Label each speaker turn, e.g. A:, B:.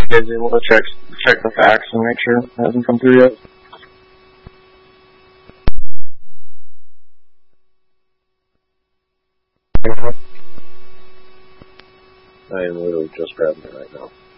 A: you guys able to check the fax and make sure it hasn't come through yet?
B: I am literally just grabbing it right now.